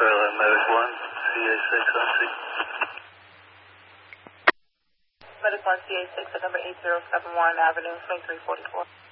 Starline Medic 1, CA6 on C. Medic 1, CA6 at number 8071 Avenue, 2344.